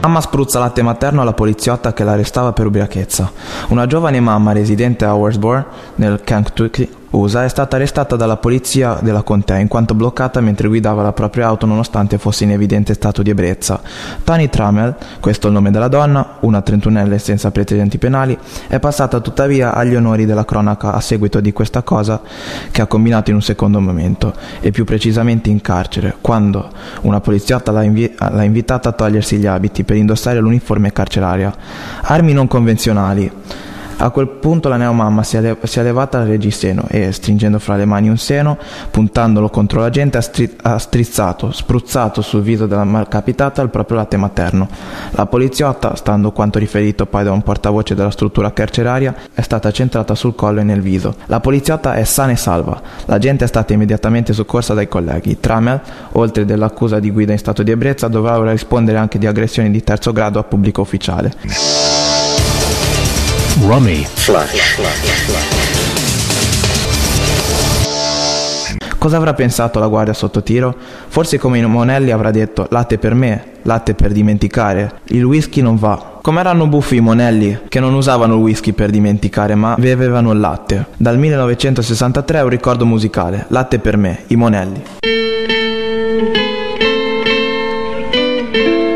Mamma spruzza latte materno alla poliziotta che l'arrestava per ubriachezza. Una giovane mamma residente a Warrensburg, nel Kentucky, USA, è stata arrestata dalla polizia della contea in quanto bloccata mentre guidava la propria auto nonostante fosse in evidente stato di ebbrezza. Toni Trammell, questo è il nome della donna, una 31enne senza precedenti penali, è passata tuttavia agli onori della cronaca a seguito di questa cosa che ha combinato in un secondo momento, e più precisamente in carcere, quando una poliziotta l'ha invitata a togliersi gli abiti per indossare l'uniforme carceraria. Armi non convenzionali. A quel punto la neomamma si è levata dal reggiseno e, stringendo fra le mani un seno, puntandolo contro la gente, ha spruzzato sul viso della malcapitata il proprio latte materno. La poliziotta, stando quanto riferito poi da un portavoce della struttura carceraria, è stata centrata sul collo e nel viso. La poliziotta è sana e salva. La gente è stata immediatamente soccorsa dai colleghi. Trammell, oltre dell'accusa di guida in stato di ebbrezza, dovrà ora rispondere anche di aggressioni di terzo grado a pubblico ufficiale. Rummy Flash. Cosa avrà pensato la guardia sotto tiro? Forse come in Monelli avrà detto: latte per me, latte per dimenticare, il whisky non va. Com'erano buffi i Monelli, che non usavano il whisky per dimenticare ma bevevano il latte. Dal 1963 un ricordo musicale: latte per me, i Monelli.